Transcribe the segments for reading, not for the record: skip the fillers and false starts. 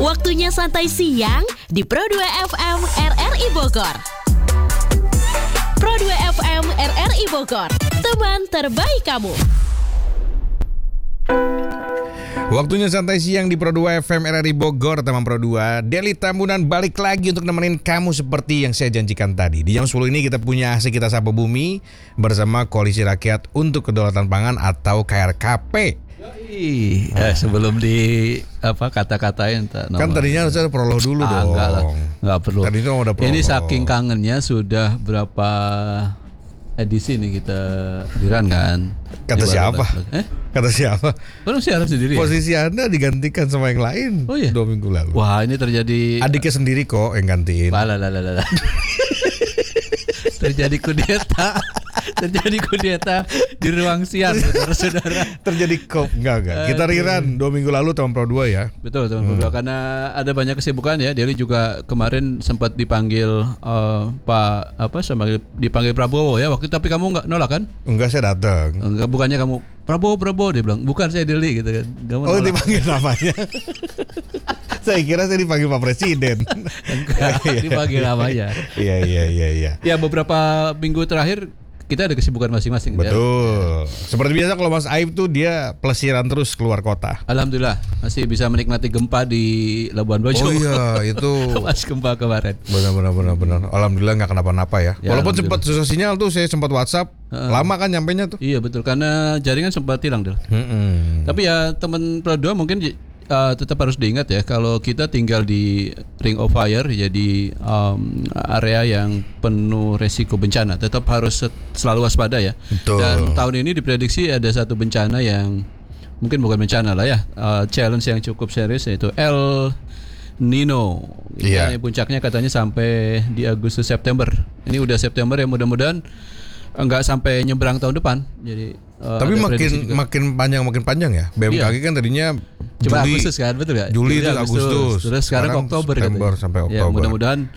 Waktunya santai siang di Pro 2 FM RRI Bogor. Pro 2 FM RRI Bogor, teman terbaik kamu. Waktunya santai siang di Pro 2 FM RRI Bogor, teman Pro 2. Deli Tambunan balik lagi untuk nemenin kamu seperti yang saya janjikan tadi. Di jam 10 ini kita punya Asik Kita Sapa Bumi bersama Koalisi Rakyat untuk Kedaulatan Pangan atau KRKP. Sebelum di kata-katain kan tadinya harus ada prolog dulu dong. Enggak perlu. Tadi itu udah prolog. Ini saking kangennya sudah berapa edisi nih kita diran kan. Kata siapa? Kata siapa? Baru siaran sendiri. Posisi Anda digantikan sama yang lain. Oh iya? 2 minggu lalu. Wah, ini terjadi. Adiknya sendiri kok yang gantiin. Terjadi kudeta. Terjadi kudeta di ruang siar, saudara-saudara. Terjadi enggak. Kita riran 2 minggu lalu tahun Pro 2 ya. Betul teman Pro 2 karena ada banyak kesibukan ya. Deli juga kemarin sempat dipanggil dipanggil Prabowo ya waktu itu, tapi kamu nggak nolak kan? Enggak, saya datang. Enggak, bukannya kamu Prabowo dia bilang, bukan saya Deli gitu kan. Kamu nolak. Dipanggil namanya. Saya kira saya dipanggil Pak Presiden. Enggak, dipanggil namanya. Iya. Ya, beberapa minggu terakhir kita ada kesibukan masing-masing. Betul. Seperti biasa kalau Mas Aib tuh dia pelesiran terus keluar kota. Alhamdulillah masih bisa menikmati gempa di Labuan Bajo. Oh iya, itu pas gempa kemarin. Benar. Alhamdulillah nggak kenapa-napa ya. Walaupun sempat susah sinyal tuh, saya sempat WhatsApp. Lama kan nyampenya tuh. Iya betul, karena jaringan sempat hilang Del. Tapi ya teman Pro 2 mungkin tetap harus diingat ya, kalau kita tinggal di Ring of Fire, jadi area yang penuh resiko bencana, tetap harus selalu waspada ya. Betul. Dan tahun ini diprediksi ada satu bencana yang mungkin bukan bencana lah ya, challenge yang cukup serius, yaitu El Nino. Iya. Ini puncaknya katanya sampai di Agustus September. Ini udah September ya, mudah-mudahan enggak sampai nyebrang tahun depan. Jadi tapi makin panjang ya. BMKG kan tadinya cuma Juli, Agustus kan, betul ya? Juli itu Agustus. Terus sekarang Oktober September sampai Oktober. Ya, mudah-mudahan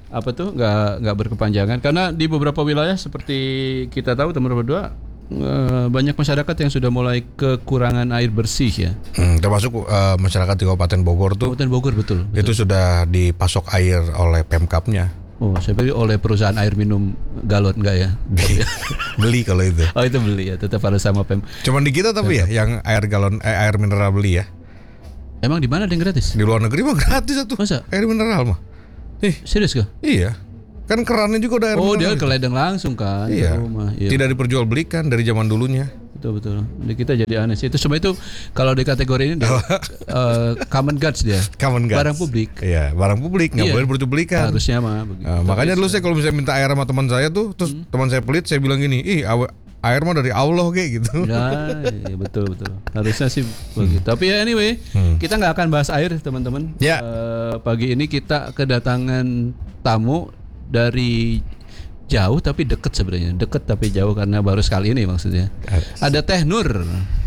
nggak berkepanjangan, karena di beberapa wilayah seperti kita tahu teman berdua, banyak masyarakat yang sudah mulai kekurangan air bersih ya. Termasuk masyarakat di Kabupaten Bogor tuh. Kabupaten Bogor betul. Itu sudah dipasok air oleh Pemkapnya. Oh, saya pikir oleh perusahaan air minum galon, enggak ya? Beli kalau itu. Oh, itu beli ya, tetap harus sama Pem. Cuman di kita tapi ya yang air galon air mineral beli ya. Emang di mana ada yang gratis? Di luar negeri mah gratis tuh. Masa? Air mineral mah. Serius kah? Iya. Kan kerannya juga udah air mineral. Oh, dia ke ledeng langsung kan. Iya. Rumah. Iya. Tidak diperjualbelikan dari zaman dulunya. Betul. Di kita jadi aneh sih. Itu semua itu kalau di kategori ini common goods dia. Common goods. Barang publik. Iya, barang publik nggak boleh diperjualbelikan. Harusnya mah begitu. Makanya dulu saya kalau misalnya minta air sama teman saya tuh, terus teman saya pelit, saya bilang gini, air mah dari Allah kayak gitu. Ya, betul. Harusnya sih begitu. Tapi ya anyway, kita nggak akan bahas air teman-teman. Ya. Pagi ini kita kedatangan tamu dari jauh tapi deket sebenarnya. Deket tapi jauh karena baru sekali ini maksudnya. Ada Teh Nur.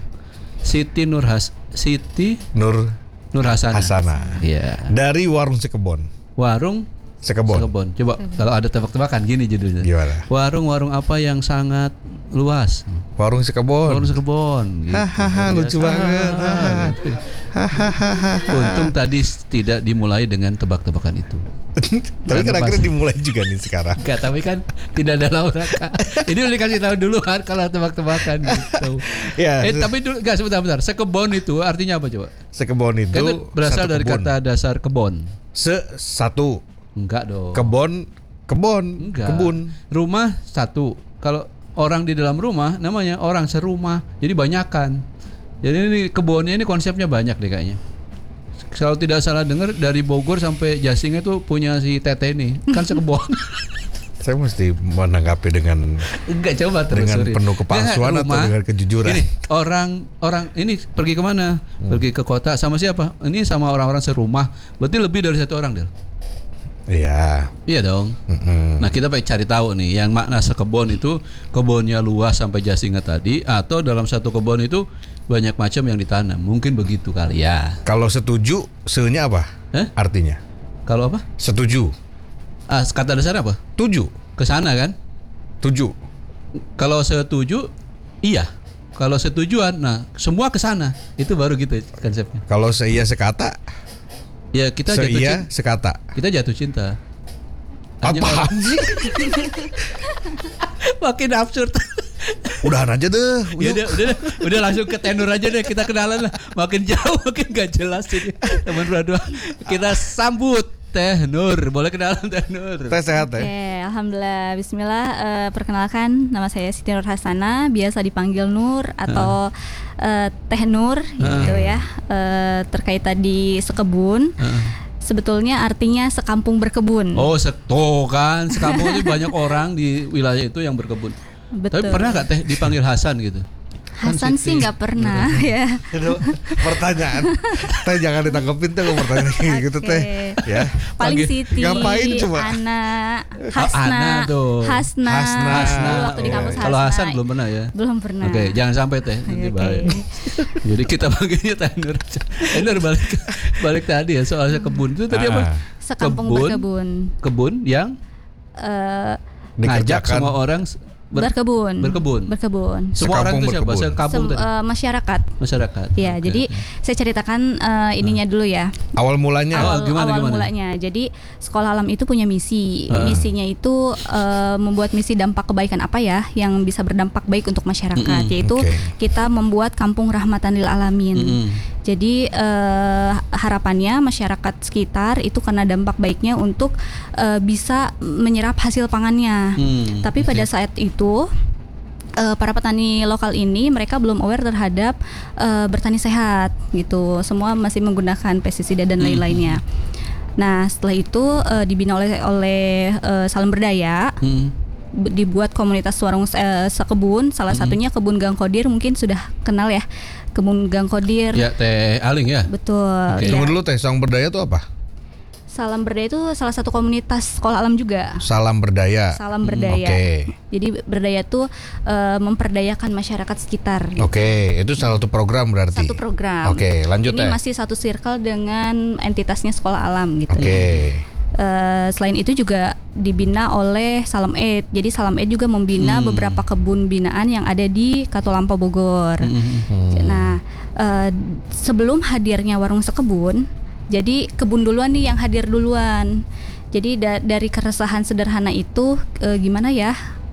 Siti Nur Hasanah. Iya. Dari Warung Sekebon. Warung Sekebon. Coba kalau ada tebak-tebakan gini judulnya. Gimana? Warung apa yang sangat luas? Warung Sekebon. Gitu. Hahaha, lucu banget. Untung tadi tidak dimulai dengan tebak-tebakan itu. Tapi kan akhirnya dimulai juga nih sekarang. Enggak, tapi kan tidak ada Laura Kak. Ini udah dikasih tahu dulu kan kalau tebak-tebakan gitu. Ya. Tapi dulu enggak, sebentar. Sekebon itu artinya apa coba? Sekebon itu kan berasal dari kebun. kata dasar kebon. Satu. Enggak dong. Kebon. Enggak. Kebun. Rumah satu. Kalau orang di dalam rumah namanya orang serumah. Jadi banyakan. Jadi ini kebunnya ini konsepnya banyak deh kayaknya. Kalau tidak salah dengar dari Bogor sampai Jasing itu punya si Tete ini. Kan sekebon. Saya mesti menanggapi dengan enggak, coba telusuri. Dengan penuh kepalsuan atau dengan kejujuran. Ini orang ini pergi kemana? Pergi ke kota sama siapa? Ini sama orang-orang serumah. Berarti lebih dari satu orang, Del. Iya. Iya dong. Nah, kita pengen cari tahu nih, yang makna sekebon itu kebunnya luas sampai Jasinga tadi, atau dalam satu kebun itu banyak macam yang ditanam. Mungkin begitu kali ya. Kalau setuju, se-nya apa? Artinya? Kalau apa? Setuju. Kata dasar apa? Tuju. Kesana kan? Tuju. Kalau setuju, iya. Kalau setujuan, nah semua kesana. Itu baru gitu konsepnya. Kalau seiya sekata, Ya kita jatuh Seia, cinta. sekata. Kita jatuh cinta. Hanya Apaan sih? makin absurd. Udahan aja deh. Ya udah langsung ke tenor aja deh, kita kenalan lah. Makin jauh makin gak jelas ini. Teman berdua. Kita sambut Teh Nur. Boleh kenalan Teh Nur? Teh sehat ya? Oke, alhamdulillah. Bismillah. Perkenalkan, nama saya Siti Nur Hasana, biasa dipanggil Nur atau Teh Nur gitu ya. Terkait tadi sekebun. Sebetulnya artinya sekampung berkebun. Oh, tuh kan, sekampung ini banyak orang di wilayah itu yang berkebun. Betul. Tapi pernah gak Teh dipanggil Hasan gitu? Hasan sih nggak pernah ya. Itu pertanyaan. Teh jangan ditanggepin tuh pertanyaan kayak gitu Teh. Ya. Paling Panggil- Siti, Ngapain coba? Ana, Ana tuh. Hasna. Hasna. Dulu waktu di kampus Hasna. Kalau Hasan belum pernah ya? Belum pernah. Oke, jangan sampai Teh nanti Oke. bahaya. Jadi kita panggilnya Teh Nur. Teh Nur balik tadi ya soal kebun itu tadi apa? Sekampung berkebun. Kebun yang ngajak Dikerjakan. semua orang Berkebun. Semua Sekampung orang itu siapa? berkebun. Sekampung tadi. Masyarakat. Masyarakat. Ya, Oke, jadi oke. saya ceritakan ininya dulu ya. Awal mulanya. Awal gimana? Mulanya. Jadi sekolah alam itu punya misi. Misinya itu membuat misi dampak kebaikan apa ya yang bisa berdampak baik untuk masyarakat, yaitu Oke. kita membuat kampung rahmatan lil alamin. Jadi harapannya masyarakat sekitar itu karena dampak baiknya untuk bisa menyerap hasil pangannya. Tapi pada saat itu para petani lokal ini mereka belum aware terhadap bertani sehat gitu. Semua masih menggunakan pestisida dan lain-lainnya. Nah, setelah itu dibina oleh Salam Berdaya. Dibuat komunitas warung sekebun, salah satunya kebun Gang Kodir, mungkin sudah kenal ya, kebun Gang Kodir. Ya Teh Aling ya. Betul. Oke. Ya. Tunggu dulu Teh, Salam Berdaya itu apa? Salam Berdaya itu salah satu komunitas sekolah alam juga. Salam Berdaya. Salam Berdaya. Oke. Jadi berdaya tuh memperdayakan masyarakat sekitar. Gitu. Oke, itu salah satu program berarti. Satu program. Oke, lanjut Ini Teh. masih satu circle dengan entitasnya sekolah alam gitu. Oke. Selain itu juga dibina oleh Salam Aid. Jadi Salam Aid juga membina beberapa kebun binaan yang ada di Katulampa Bogor. Nah, sebelum hadirnya warung sekebun, jadi kebun duluan nih yang hadir duluan. Jadi dari keresahan sederhana itu gimana ya?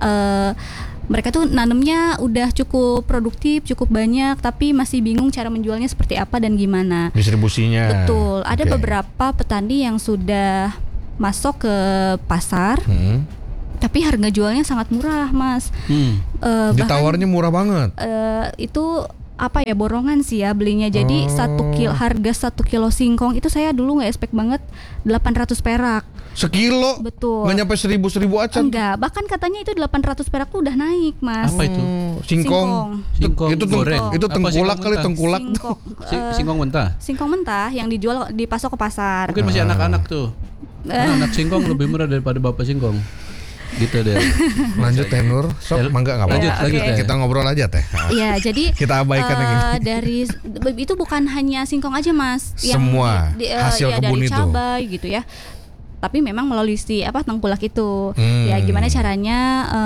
Mereka tuh nanemnya udah cukup produktif, cukup banyak, tapi masih bingung cara menjualnya seperti apa dan gimana. Distribusinya. Betul. Ada Oke. beberapa petani yang sudah masuk ke pasar, tapi harga jualnya sangat murah, Mas. Bahkan Ditawarnya murah banget. itu apa ya, borongan sih ya belinya. Jadi harga 1 kilo singkong itu saya dulu nggak expect banget 800 perak. Sekilo? Betul. Nggak nyampe 1000 acan. Enggak, bahkan katanya itu 800 perak tuh udah naik, Mas. Apa itu? Singkong. Singkong Itu goreng. Itu Apa tengkulak singkong kali, mentah? tengkulak. Singkong, Singkong mentah. singkong mentah yang dijual dipasok ke pasar. Mungkin masih anak-anak tuh. Anak singkong lebih murah daripada bapak singkong. Gitu deh. Lanjut Teh Nur. Sok, mangga nggak apa-apa. Lanjut, oke. Teh. Kita ngobrol aja Teh. Iya, jadi Kita abaikan yang ini. dari itu bukan hanya singkong aja, Mas. Semua hasil kebun dari itu. cabai gitu ya. Tapi memang melalui tengkulak itu. Ya gimana caranya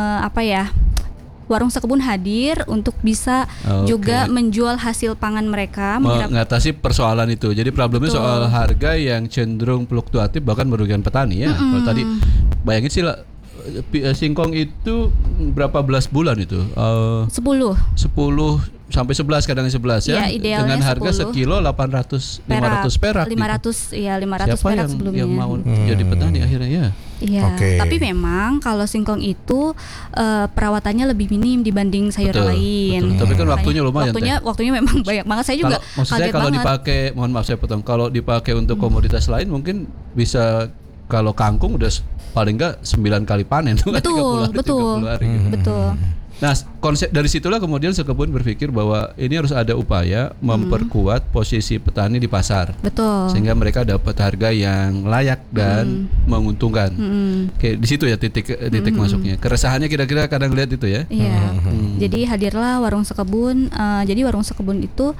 warung sekebun hadir untuk bisa Oke. juga menjual hasil pangan mereka, menyerap- Mengatasi persoalan itu. Jadi problemnya Betul. soal harga yang cenderung fluktuatif bahkan merugikan petani ya. Kalau tadi bayangin sih lah, singkong itu berapa belas bulan itu? 10 10 sampai 11 kadang 11 ya. Iya, idealnya Dengan harga 10 sekilo 500 perak. 500 gitu. ya 500 Siapa perak yang sebelumnya. mau jadi petani akhirnya ya? Iya, Oke. tapi memang kalau singkong itu perawatannya lebih minim dibanding sayuran lain. betul. Tapi kan waktunya lumayan, Waktunya memang banyak banget. Saya juga Maksud saya kaget kalau banget. dipakai, mohon maaf saya potong, kalau dipakai untuk komoditas lain mungkin bisa, kalau kangkung udah paling enggak 9 kali panen tuh kan, 30 hari, 30 hari gitu. Betul. Nah, konsep dari situlah kemudian sekebun berpikir bahwa ini harus ada upaya memperkuat posisi petani di pasar. Betul. Sehingga mereka dapat harga yang layak dan menguntungkan. Oke, di situ ya titik masuknya. Keresahannya kira-kira kadang lihat itu ya. Iya. Jadi hadirlah warung sekebun. Jadi warung sekebun itu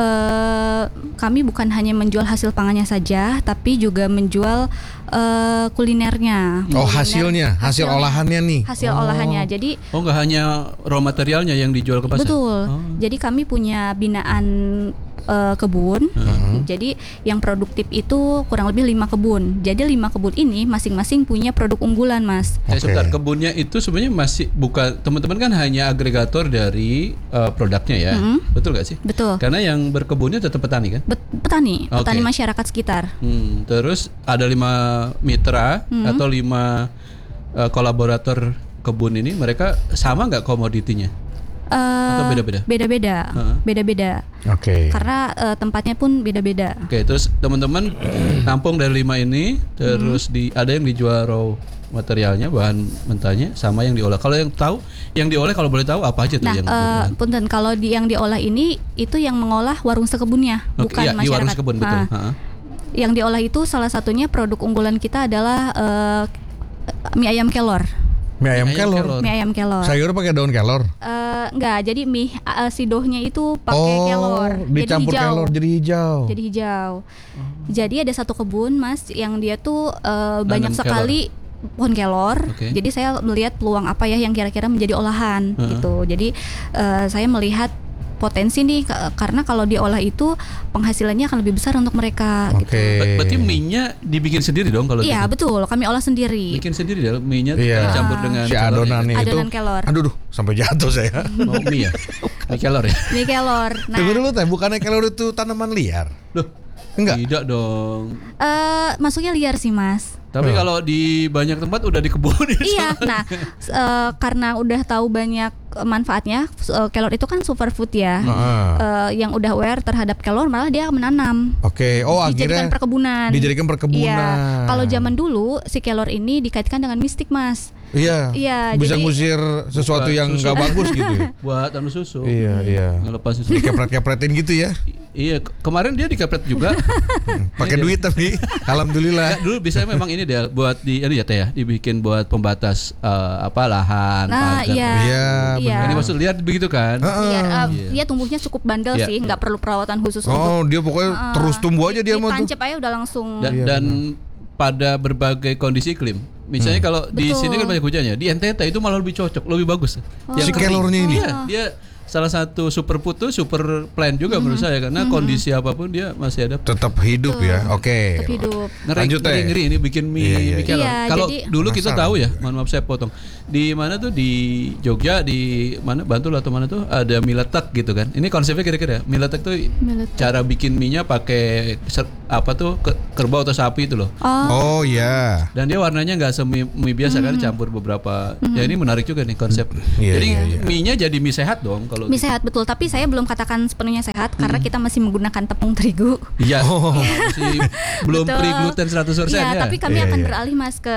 kami bukan hanya menjual hasil pangannya saja, tapi juga menjual kulinernya. Oh, hasilnya, hasil olahannya nih. Hasil olahannya. Jadi Oh, nggak hanya raw materialnya yang dijual ke pasar. betul. Jadi kami punya binaan kebun. Jadi yang produktif itu kurang lebih 5 kebun. Jadi 5 kebun ini masing-masing punya produk unggulan, Mas. Sebentar, kebunnya itu sebenarnya masih bukan, teman-teman kan hanya agregator dari produknya ya, betul gak sih? Betul. Karena yang berkebunnya tetap petani kan? Petani Oke. masyarakat sekitar. Terus ada 5 mitra atau 5 kolaborator kebun ini, mereka sama nggak komoditinya? Atau beda-beda? Beda-beda. Oke. Karena tempatnya pun beda-beda. Oke, terus teman-teman nampung dari 5 ini, terus ada yang dijual raw materialnya, bahan mentahnya, sama yang diolah. Kalau yang tahu, yang diolah kalau boleh tahu apa aja tuh yang diolah? Punten, kalau yang diolah ini itu yang mengolah warung sekebunnya, bukan iya, masyarakat. di warung sekebun, betul. Yang diolah itu salah satunya produk unggulan kita adalah mie ayam kelor. Mie ayam kelor. Mie ayam kelor. Sayur pakai daun kelor. Enggak, jadi mie sidohnya itu pakai kelor. Dicampur jadi hijau. kelor jadi hijau. Jadi hijau. Jadi ada satu kebun, Mas, yang dia tuh banyak Nanam sekali pohon kelor. Oke. Jadi saya melihat peluang apa ya yang kira-kira menjadi olahan gitu. Jadi saya melihat potensi nih karena kalau diolah itu penghasilannya akan lebih besar untuk mereka. Oke. Gitu. Berarti mie-nya dibikin sendiri dong kalau Iya gitu? betul, kami olah sendiri. Bikin sendiri ya, mie-nya Iya. dicampur dengan Si adonannya itu. Adonan kelor. Aduh, sampai jatuh saya. Mau mie ya? Mie kelor ya? Mie kelor. Nah, Tunggu dulu teh, bukannya kelor itu tanaman liar? Loh, Enggak. tidak dong. masuknya liar sih, Mas. Tapi kalau di banyak tempat udah di kebun. Iya, nah karena udah tahu banyak manfaatnya, kelor itu kan superfood ya. Yang udah aware terhadap kelor malah dia menanam. Oke. Oh, akhirnya Dijadikan perkebunan. Dijadikan perkebunan. Iya. Kalau zaman dulu si kelor ini dikaitkan dengan mistik, Mas. Iya. Iya, Bisa jadi- ngusir sesuatu yang Susu. nggak bagus gitu ya. Buat anu susu. Iya. Ngelepas susu. Dikepret-kepretin gitu ya. Iya, kemarin dia dikepret juga. Pakai Iya. duit tapi alhamdulillah. Ya, dulu bisa memang ini dia buat di ini ya Teh ya, dibikin buat pembatas lahan, Nah, pagar. iya. Iya, Iya. Ini maksud lihat begitu kan? Iya, Iya. dia tumbuhnya cukup bandel Iya. sih, nggak perlu perawatan khusus Oh, untuk dia pokoknya terus tumbuh aja dia mah tuh. ditancap aja udah langsung. Dan pada berbagai kondisi iklim. Misalnya kalau di Betul. sini kan banyak hujannya, di NTT itu malah lebih cocok, lebih bagus. Si kering. kelornya ini? Iya, dia salah satu super putu, super plant juga menurut saya karena kondisi apapun dia masih ada. Tetap hidup ya. Oke. Tetap hidup. Lanjut, Teh. Ngeri ini bikin mie, Iya, iya, mie kelor. iya. Kalau Jadi- dulu kita Penasaran. tahu ya, mohon maaf saya potong. Di mana tuh di Jogja, di mana Bantul atau mana tuh ada mie letek gitu kan. Ini konsepnya kira-kira mie letek tuh cara bikin mie-nya pakai apa tuh kerbau atau sapi itu loh. Oh iya. Dan dia warnanya nggak semi mie biasa kan, campur beberapa. Ya ini menarik juga nih konsep. Iya, Jadi iya, iya. mie-nya jadi mie sehat dong kalau. Mie sehat betul, tapi saya belum katakan sepenuhnya sehat karena kita masih menggunakan tepung terigu. Iya. Masih belum Betul. free gluten 100% Iya, ya. tapi kami Iya, akan iya. beralih Mas ke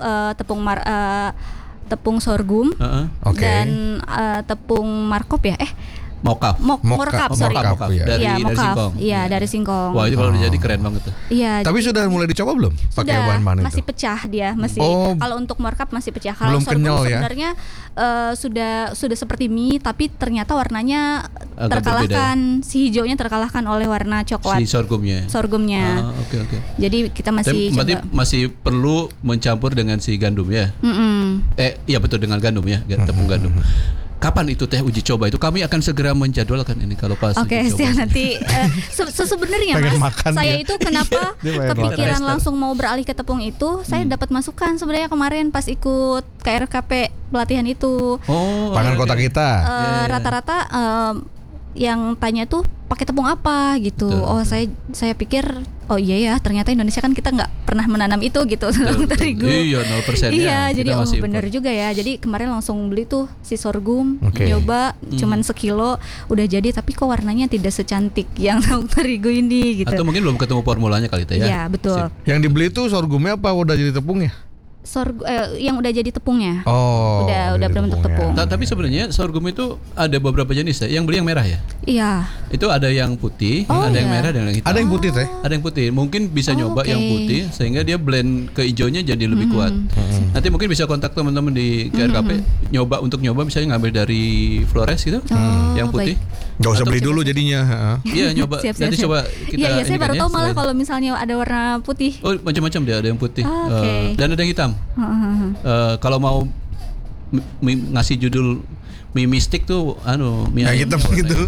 tepung sorghum Heeh. Oke. dan tepung markop ya. Mokaf. Morkap, sorry. Mokaf, ya. Dari Iya, mokaf. singkong. Iya, dari singkong. Wah, itu kalau udah jadi keren banget tuh. Iya. Tapi sudah mulai dicoba belum? Pakai sudah, bahan-bahan itu? masih pecah dia, masih. Oh. Kalau untuk morkap masih pecah. Kalau Belum sorghum kenyal ya? sebenarnya sudah seperti mie, tapi ternyata warnanya Agak terkalahkan, si hijaunya terkalahkan oleh warna coklat Si sorghumnya. sorghumnya. Oke. Jadi kita Tapi masih berarti coba. masih perlu mencampur dengan si gandum ya. Iya betul, dengan gandum ya, tepung gandum. Kapan itu Teh uji coba itu? Kami akan segera menjadwalkan ini kalau pas Oke, uji coba. siap nanti. Sebenarnya Pengen Mas, makan saya dia. itu kenapa Dia pengen kepikiran makan. langsung mau beralih ke tepung itu? Saya dapat masukan sebenarnya kemarin pas ikut KRKP pelatihan itu. Oh, Pangan oke. kota kita. Rata-rata yang tanya tuh pakai tepung apa gitu. Betul, Oh, saya pikir oh iya ya, ternyata Indonesia kan kita nggak pernah menanam itu gitu, tepung Betul. terigu. Iya, 0% ya. Iya, Kita jadi masih bener impor. juga ya. Jadi kemarin langsung beli tuh si sorghum, Oke. nyoba cuman sekilo udah jadi, tapi kok warnanya tidak secantik yang tepung terigu ini gitu. Atau mungkin belum ketemu formulanya kali Teh ya. Iya, betul. Sip. Yang dibeli itu sorghumnya apa udah jadi tepungnya? Yang udah jadi tepungnya. Oh. Udah jadi berbentuk tepungnya. tepung. Tapi sebenarnya sorghum itu ada beberapa jenis ya. Yang beli yang merah ya. Iya. Itu ada yang putih, Oh, ada yang iya. merah, ada yang hitam. Ada yang putih Teh? Ada yang putih. Mungkin bisa nyoba oke. yang putih sehingga dia blend ke hijaunya jadi lebih kuat. Nanti mungkin bisa kontak teman-teman di KRKP nyoba misalnya ngambil dari Flores gitu. Yang putih. Gak usah Atau- beli dulu jadinya. heeh. Iya, nyoba. Siap, Nanti siap. coba kita Iya, saya ini baru kan ya, tahu malah selain- kalau misalnya ada warna putih. Oh, macam-macam dia, ada yang putih. Oke. Dan ada yang hitam. Kalau mau ngasih judul mie mistik tuh mie Nah, ayam hitam gitu.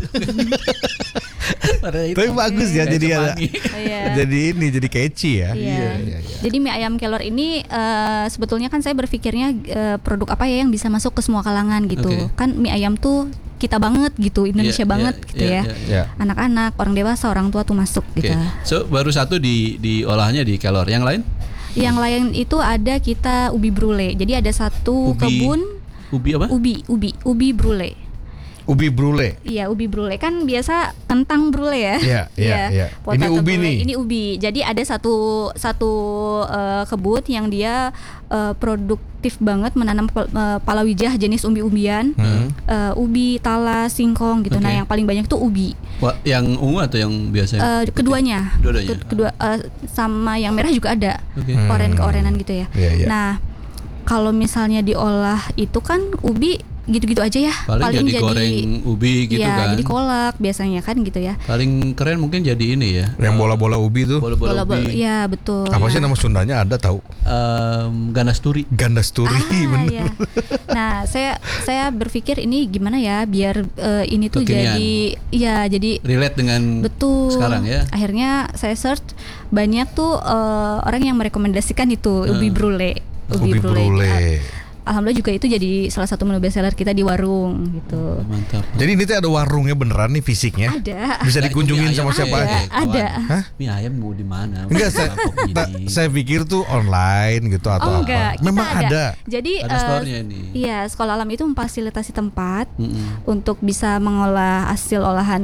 Padahal Tapi bagus ya, kayak jadi ada. cemani. Iya. Jadi catchy ya. Iya. Jadi mie ayam kelor ini sebetulnya kan saya berpikirnya produk apa ya yang bisa masuk ke semua kalangan gitu. Oke. Kan mie ayam tuh kita banget gitu, Indonesia Iya, banget iya, gitu iya, ya. iya. Ya. Anak-anak, orang dewasa, orang tua tuh masuk Oke. gitu. So baru satu di olahnya di kelor. Yang lain? Yang lain itu ada kita ubi brule. Jadi ada satu kebun Ubi apa? ubi brule. Ubi brule. Iya, ubi brule kan biasa kentang brule ya. Iya, iya, iya. Ini Potato ubi brule. nih. Ini ubi. Jadi ada satu kebun yang dia produktif banget menanam palawija jenis umbi-umbian, ubi, talas, singkong gitu. Oke. Nah, yang paling banyak tuh ubi. Wah, yang ungu atau yang biasa? Keduanya. Dua-duanya. Kedua sama yang merah juga ada. Oke. Oren ke orenan gitu ya. Iya, iya. Nah, kalau misalnya diolah itu kan ubi gitu-gitu aja ya. Paling jadi goreng ubi gitu ya, kan. jadi kolak biasanya kan gitu ya. Paling keren mungkin jadi ini ya. Yang bola-bola ubi tuh. Bola-bola Bola-bola, ubi. ya betul. Apa sih nama Sundanya ada tahu? Ganasturi. Gandasturi, bener. Ya. Nah, saya berpikir ini gimana ya biar ini tuh Kekinian. jadi Relate dengan betul. sekarang ya. Akhirnya saya search banyak tuh orang yang merekomendasikan itu ubi brule. Ubi brule. Alhamdulillah juga itu jadi salah satu menu bestseller kita di warung gitu. Mantap. Jadi ini tuh ada warungnya beneran nih fisiknya. Ada. Bisa dikunjungin sama Mie ayam siapa ada. aja. Ada. Hah? Mie ayam mau di mana? Enggak, saya pikir tuh online gitu atau Oh apa. enggak, kita Memang ada. Jadi Ada store-nya ini. Iya, Sekolah Alam itu memfasilitasi tempat Mm-mm. untuk bisa mengolah hasil olahan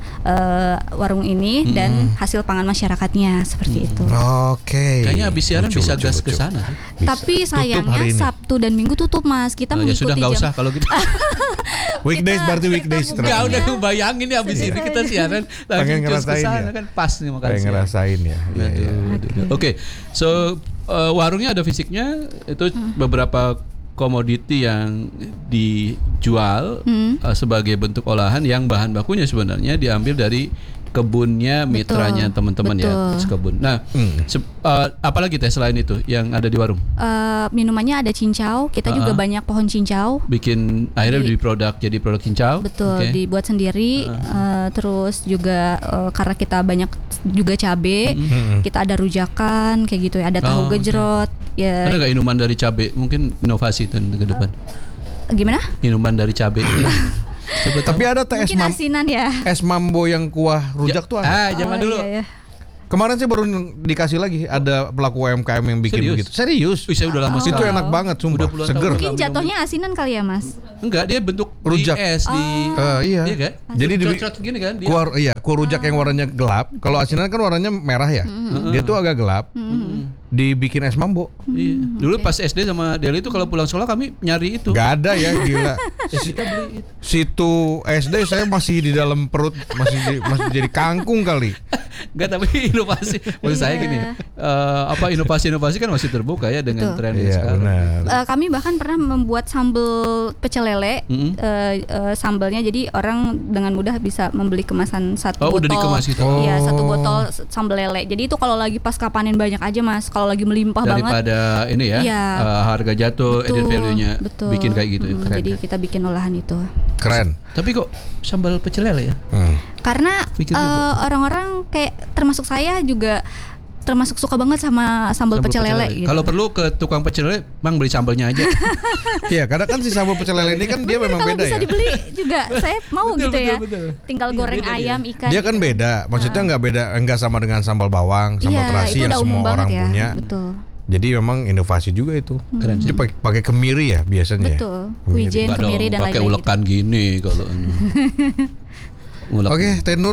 warung ini dan hasil pangan masyarakatnya seperti itu. Oke. Kayaknya habis siaran Lucu, bisa lucu, gas lucu. ke sana. Bisa. Tapi Tutup hari sayangnya ini. Sabtu dan Minggu tutup, Mas. Kita Ya mengikuti sudah nggak jam. usah kalau gitu. Weekdays berarti weekdays Enggak, terus. udah bayangin ya habis ini kita siaran Pengen langsung cus ke ngerasain sana ya? kan pas nih makan Kayak siang. ngerasain ya. Iya, iya. Oke, so warungnya ada fisiknya itu beberapa komoditi yang dijual sebagai bentuk olahan yang bahan bakunya sebenarnya diambil dari kebunnya mitranya teman-teman ya betul. sekebun. Nah, apalagi teh selain itu yang ada di warung? Minumannya ada cincau. Kita juga banyak pohon cincau. Bikin akhirnya jadi produk cincau. Betul, Oke. dibuat sendiri. Terus juga karena kita banyak juga cabe, kita ada rujakan kayak gitu ya. Ada tahu oke. gejrot. Ya, Ada nggak minuman dari cabai? Mungkin inovasi itu ke depan. gimana? Minuman dari cabai. Tapi ada teh Mungkin asinan ya. es mambo yang kuah rujak tuh ada. Zaman Oh, dulu. iya, iya. Kemarin saya baru dikasih lagi ada pelaku UMKM yang bikin Serius? begitu. Serius. Wih, saya udah lama Itu sekali. enak banget sumpah. Udah puluhan Seger. tahun. Mungkin jatuhnya asinan kali ya, Mas. Enggak, dia bentuk Rujak. di es di Iya. Iya kan? Jadi di Crot-crot gini kan dia. kuah rujak yang warnanya gelap. Kalau asinan kan warnanya merah ya. Dia tuh agak gelap. Dibikin es mambo. Iya. Dulu pas SD sama Deli itu kalau pulang sekolah kami nyari itu. Gak ada ya, gila. Kita beli itu. Situ SD saya masih di dalam perut, masih jadi kangkung kali. Enggak, tapi inovasi. Maksud saya gini. Inovasi-inovasi kan masih terbuka ya dengan Betul. tren Iya, sekarang. benar. Kami bahkan pernah membuat sambal pecel lele. Sambalnya jadi orang dengan mudah bisa membeli kemasan satu Oh, botol. udah dikemas gitu. Iya, satu botol sambal lele. Jadi itu kalau lagi pas panen banyak aja, Mas. Kalau lagi melimpah banget. Daripada ini ya, Iya. harga jatuh, added value-nya betul. bikin kayak gitu. Keren. Jadi kita bikin olahan itu. Keren. Tapi kok sambal pecel lele ya? Karena Pikir juga. orang-orang kayak termasuk saya juga termasuk suka banget sama sambal pecel lele gitu. Kalau perlu ke tukang pecel lele, Bang beli sambalnya aja. Iya, karena kan si sambal pecel lele ini kan dia memang Kalau beda bisa ya. dibeli juga saya mau Betul, gitu ya. betul. Tinggal Iya, goreng beda ayam, ikan. Dia kan beda, maksudnya nggak sama dengan sambal bawang, sambal Iya, terasi itu yang udah umum semua banget orang ya. punya. Betul. Jadi memang inovasi juga itu. Keren sih. Jadi pakai kemiri ya biasanya. Betul. Ya? Wijen, Enggak kemiri dong, dan pakai lain-lain. ulekan gini kalau ngulek. Oke, Teh Nur,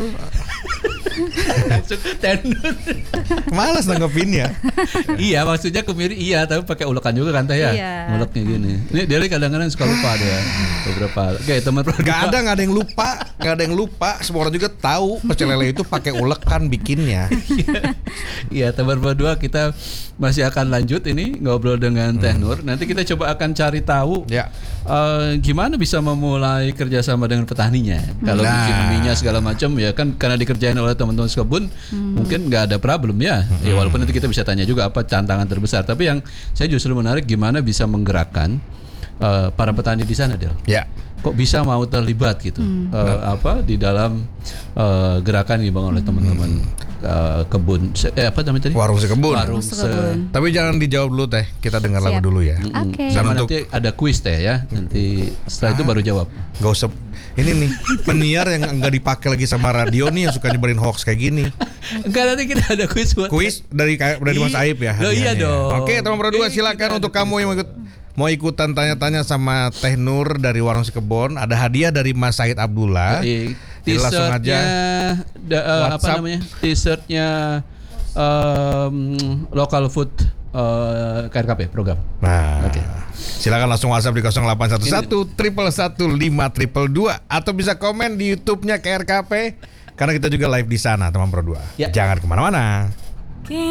Tenun. malas nanggepinnya. Iya, maksudnya kemiri iya, tapi pakai ulekan juga kan Teh ya. Iya. Nguleknya gini. Ini Deli kadang-kadang suka lupa dia. Beberapa. Oke, teman produk. Gak ada yang lupa. Semua orang juga tahu pecel lele itu pakai ulekan bikinnya. Iya, teman berdua kita masih akan lanjut ini ngobrol dengan Teh Nur. Nanti kita coba akan cari tahu Ya. gimana bisa memulai kerjasama dengan petaninya. Kalau Nah. bikin minyak segala macam ya kan karena dikerjain oleh teman-teman sekebun mungkin nggak ada problem ya. Ya walaupun nanti kita bisa tanya juga apa tantangan terbesar. Tapi yang saya justru menarik gimana bisa menggerakkan para petani di sana, Del. Ya. Kok bisa mau terlibat gitu di dalam gerakan yang dibangun oleh teman-teman kebun apa namanya tadi? Warung sekebun. Tapi jangan dijawab dulu Teh, kita dengar lagu dulu ya. Oke. Sama nanti ada kuis Teh ya. Nanti setelah itu baru jawab. Gak usah. Ini nih penyiar yang enggak dipakai lagi sama radio nih yang suka nyebarin hoax kayak gini. Enggak, nanti kita ada kuis buat. Kuis dari Mas Aib ya. Oh, iya dong. Oke, teman Pro 2 silakan untuk kamu yang mau ikutan tanya-tanya sama Teh Nur dari Warung Sekebon, ada hadiah dari Mas Said Abdullah. Langsung aja apa namanya? T-shirtnya local food KRKP program. Nah, silakan langsung WhatsApp di 0811 111 atau bisa komen di YouTube-nya KRKP karena kita juga live di sana, teman Pro 2. Jangan kemana-mana.